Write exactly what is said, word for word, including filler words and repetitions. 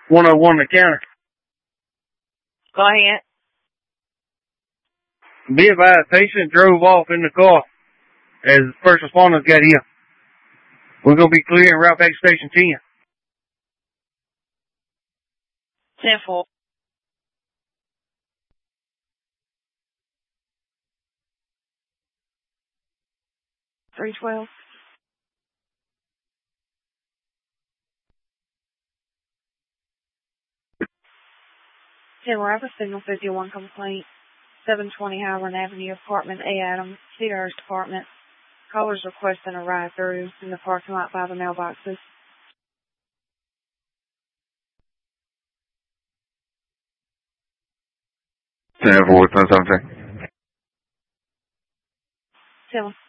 one oh one Mechanic. Go ahead. Be advised, patient drove off in the car as first responders got here. We're going to be clear and route back to Station ten. ten four. three twelve. ten Rapid Signal fifty-one complaint. seven twenty Highland Avenue, Apartment A, Adams, C R S Department. Callers requesting a ride through in the parking lot by the mailboxes. ten four, ten seventeen. ten